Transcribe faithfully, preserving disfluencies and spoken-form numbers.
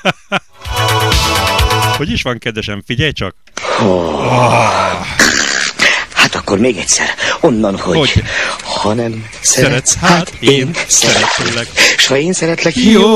Hogy is van, kedvesem, figyelj csak! Oh. Oh. Hát akkor még egyszer, onnan, hogy... hogy? Ha nem szeretsz, szeretsz hát én szeretlek. S ha én szeretlek, jó!